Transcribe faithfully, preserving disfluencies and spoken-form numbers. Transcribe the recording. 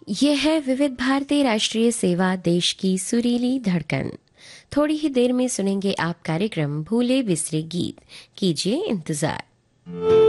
ये है विविध भारती राष्ट्रीय सेवा, देश की सुरीली धड़कन। थोड़ी ही देर में सुनेंगे आप कार्यक्रम भूले बिसरे गीत। कीजिए इंतजार।